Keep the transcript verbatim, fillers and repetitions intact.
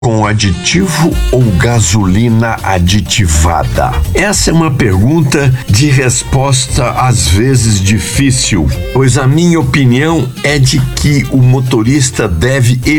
com aditivo ou gasolina aditivada? Essa é uma pergunta de resposta às vezes difícil, pois a minha opinião é de que o motorista deve